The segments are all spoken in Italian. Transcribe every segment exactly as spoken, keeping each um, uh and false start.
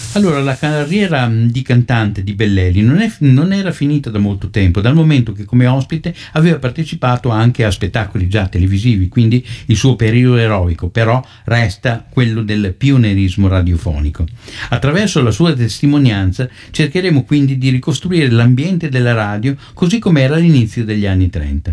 Allora, la carriera di cantante di Belleli non, è, non era finita da molto tempo, dal momento che come ospite aveva partecipato anche a spettacoli già televisivi, quindi il suo periodo eroico però resta quello del pionerismo radiofonico. Attraverso la sua testimonianza cercheremo quindi di ricostruire l'ambiente della radio così come era all'inizio degli anni trenta.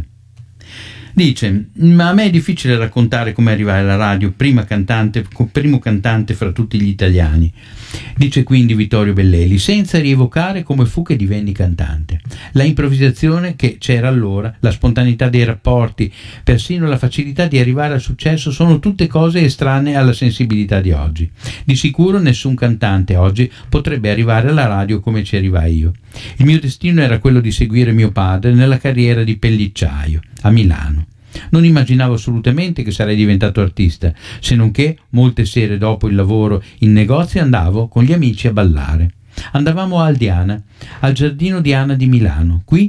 Dice, ma a me è difficile raccontare come arrivare alla radio, prima cantante, primo cantante fra tutti gli italiani. Dice quindi Vittorio Belleli, senza rievocare come fu che divenni cantante. La improvvisazione che c'era allora, la spontaneità dei rapporti, persino la facilità di arrivare al successo sono tutte cose estranee alla sensibilità di oggi. Di sicuro nessun cantante oggi potrebbe arrivare alla radio come ci arrivai io. Il mio destino era quello di seguire mio padre nella carriera di pellicciaio a Milano. Non immaginavo assolutamente che sarei diventato artista, se non che molte sere dopo il lavoro in negozio andavo con gli amici a ballare. Andavamo a Aldiana, al Giardino Diana di Milano. Qui,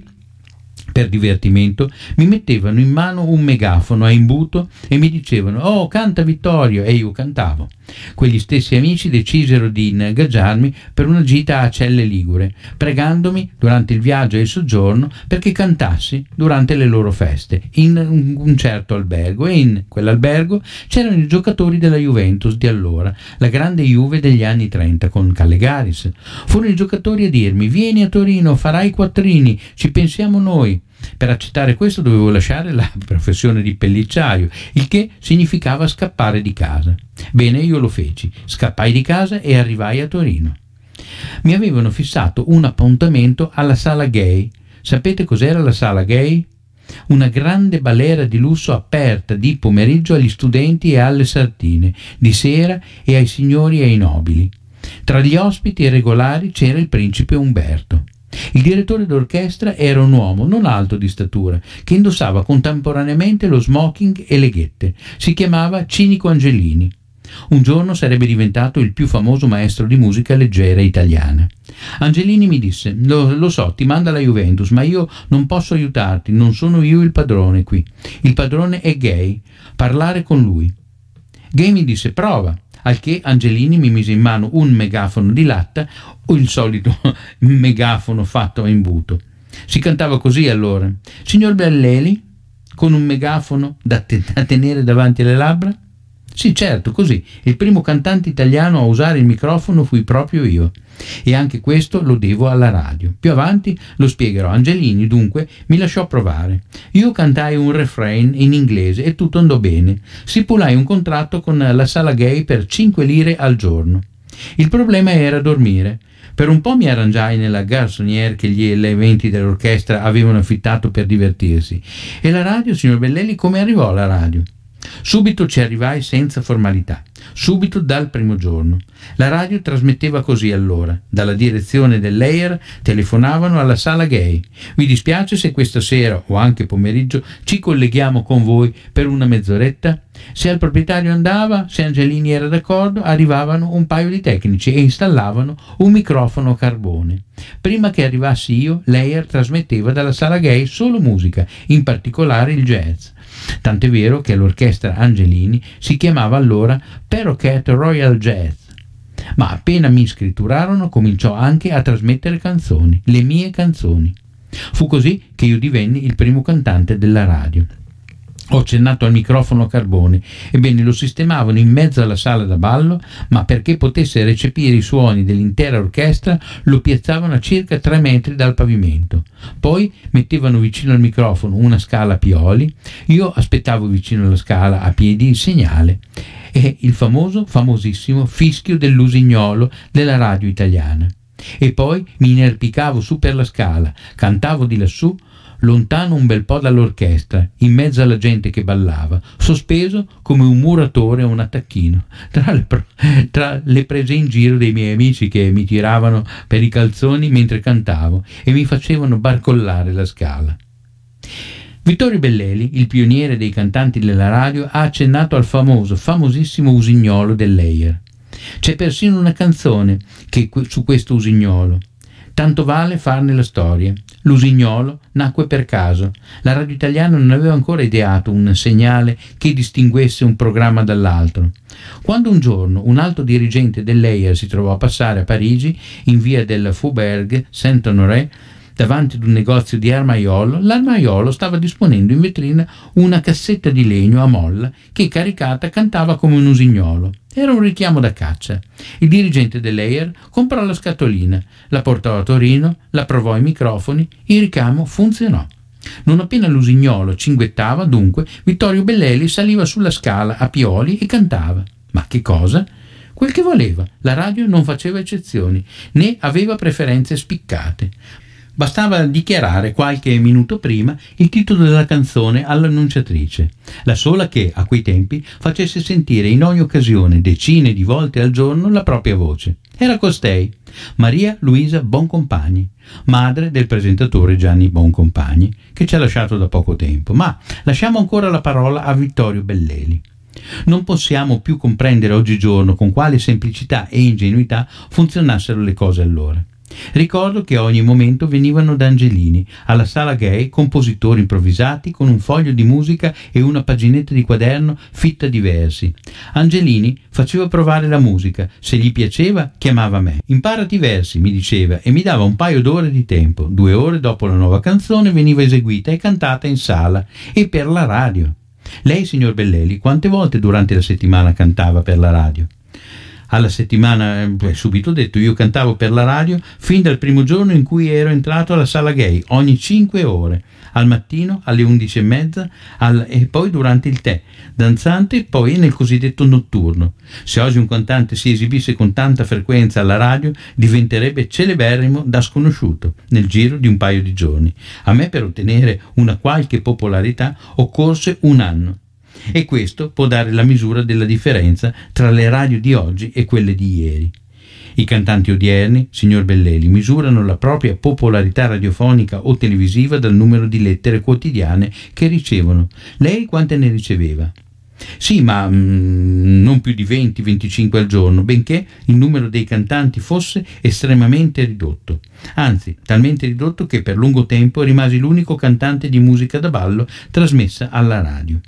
per divertimento, mi mettevano in mano un megafono a imbuto e mi dicevano «Oh, canta Vittorio!» e io cantavo. Quegli stessi amici decisero di ingaggiarmi per una gita a Celle Ligure, pregandomi durante il viaggio e il soggiorno perché cantassi durante le loro feste in un certo albergo, e in quell'albergo c'erano i giocatori della Juventus di allora, la grande Juve degli anni trenta con Callegaris. Furono i giocatori a dirmi «Vieni a Torino, farai quattrini, ci pensiamo noi». Per accettare questo dovevo lasciare la professione di pellicciaio, il che significava scappare di casa. Bene, io lo feci, scappai di casa e arrivai a Torino. Mi avevano fissato un appuntamento alla Sala Gay. Sapete cos'era la Sala Gay? Una grande balera di lusso aperta di pomeriggio agli studenti e alle sartine, di sera e ai signori e ai nobili. Tra gli ospiti regolari c'era il principe Umberto. Il direttore d'orchestra era un uomo non alto di statura, che indossava contemporaneamente lo smoking e le ghette. Si chiamava Cinico Angelini. Un giorno sarebbe diventato il più famoso maestro di musica leggera italiana. Angelini mi disse: lo, lo so, ti manda la Juventus, ma io non posso aiutarti, non sono io il padrone qui. Il padrone è Gay. Parlare con lui. Gay mi disse: prova. Al che Angelini mi mise in mano un megafono di latta, o il solito megafono fatto a imbuto. Si cantava così allora: signor Belleli, con un megafono da, te- da tenere davanti alle labbra? Sì, certo, così. Il primo cantante italiano a usare il microfono fui proprio io. E anche questo lo devo alla radio. Più avanti lo spiegherò. Angelini, dunque, mi lasciò provare. Io cantai un refrain in inglese e tutto andò bene. Stipulai un contratto con la Sala Gay per cinque lire al giorno. Il problema era dormire. Per un po' mi arrangiai nella garçonnière che gli elementi dell'orchestra avevano affittato per divertirsi. E la radio, signor Belleli, come arrivò la radio? Subito ci arrivai senza formalità, subito dal primo giorno. La radio trasmetteva così allora. Dalla direzione dell'A I R telefonavano alla Sala Gay. Vi dispiace se questa sera o anche pomeriggio ci colleghiamo con voi per una mezz'oretta? Se al proprietario andava, se Angelini era d'accordo, arrivavano un paio di tecnici e installavano un microfono a carbone. Prima che arrivassi io, l'A I R trasmetteva dalla Sala Gay solo musica, in particolare il jazz. Tant'è vero che l'orchestra Angelini si chiamava allora Paroquet Royal Jazz. Ma appena mi scritturarono cominciò anche a trasmettere canzoni, le mie canzoni. Fu così che io divenni il primo cantante della radio. Ho accennato al microfono a carbone. Ebbene, lo sistemavano in mezzo alla sala da ballo, ma perché potesse recepire i suoni dell'intera orchestra lo piazzavano a circa tre metri dal pavimento. Poi mettevano vicino al microfono una scala a pioli. Io aspettavo vicino alla scala a piedi il segnale e il famoso, famosissimo fischio dell'usignolo della radio italiana. E poi mi inerpicavo su per la scala, cantavo di lassù, lontano un bel po' dall'orchestra, in mezzo alla gente che ballava, sospeso come un muratore a un attacchino, tra le, pro- tra le prese in giro dei miei amici che mi tiravano per i calzoni mentre cantavo e mi facevano barcollare la scala. Vittorio Belleli, il pioniere dei cantanti della radio, ha accennato al famoso, famosissimo usignolo dell'A I R. C'è persino una canzone che su questo usignolo. Tanto vale farne la storia. L'usignolo nacque per caso. La radio italiana non aveva ancora ideato un segnale che distinguesse un programma dall'altro. Quando un giorno un alto dirigente dell'E I R si trovò a passare a Parigi, in via del Faubourg Saint-Honoré, davanti ad un negozio di armaiolo, l'armaiolo stava disponendo in vetrina una cassetta di legno a molla che, caricata, cantava come un usignolo. Era un richiamo da caccia. Il dirigente dell'E I R comprò la scatolina, la portò a Torino, la provò ai microfoni, il ricamo funzionò. Non appena l'usignolo cinguettava, dunque, Vittorio Belleli saliva sulla scala a pioli e cantava. Ma che cosa? Quel che voleva. La radio non faceva eccezioni, né aveva preferenze spiccate. Bastava dichiarare qualche minuto prima il titolo della canzone all'annunciatrice, la sola che, a quei tempi, facesse sentire in ogni occasione, decine di volte al giorno, la propria voce. Era costei, Maria Luisa Boncompagni, madre del presentatore Gianni Boncompagni, che ci ha lasciato da poco tempo. Ma lasciamo ancora la parola a Vittorio Belleli. Non possiamo più comprendere oggigiorno con quale semplicità e ingenuità funzionassero le cose allora. Ricordo che a ogni momento venivano da Angelini, alla Sala Gay, compositori improvvisati con un foglio di musica e una paginetta di quaderno fitta di versi. Angelini faceva provare la musica, se gli piaceva chiamava me. Imparati i versi, mi diceva, e mi dava un paio d'ore di tempo. Due ore dopo la nuova canzone veniva eseguita e cantata in sala e per la radio. Lei, signor Belleli, quante volte durante la settimana cantava per la radio? Alla settimana, eh, subito detto, io cantavo per la radio fin dal primo giorno in cui ero entrato alla Sala Gay, ogni cinque ore, al mattino, alle undici e mezza, al, e poi durante il tè, danzante, poi nel cosiddetto notturno. Se oggi un cantante si esibisse con tanta frequenza alla radio, diventerebbe celeberrimo da sconosciuto, nel giro di un paio di giorni. A me, per ottenere una qualche popolarità, occorse un anno. E questo può dare la misura della differenza tra le radio di oggi e quelle di ieri. I cantanti odierni, signor Belleli, misurano la propria popolarità radiofonica o televisiva dal numero di lettere quotidiane che ricevono. Lei quante ne riceveva? Sì, ma mm, non più di venti venticinque al giorno, benché il numero dei cantanti fosse estremamente ridotto. Anzi, talmente ridotto che per lungo tempo rimasi l'unico cantante di musica da ballo trasmessa alla radio.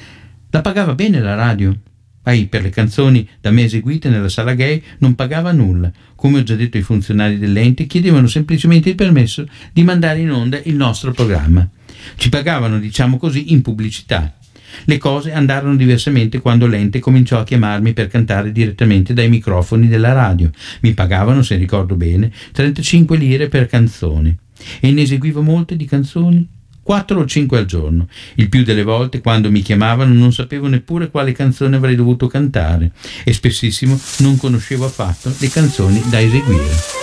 La pagava bene la radio? Ai, per le canzoni da me eseguite nella Sala Gay non pagava nulla. Come ho già detto ai funzionari dell'ente, chiedevano semplicemente il permesso di mandare in onda il nostro programma. Ci pagavano, diciamo così, in pubblicità. Le cose andarono diversamente quando l'ente cominciò a chiamarmi per cantare direttamente dai microfoni della radio. Mi pagavano, se ricordo bene, trentacinque lire per canzone. E ne eseguivo molte di canzoni? Quattro o cinque al giorno. Il più delle volte, quando mi chiamavano, non sapevo neppure quale canzone avrei dovuto cantare e spessissimo non conoscevo affatto le canzoni da eseguire.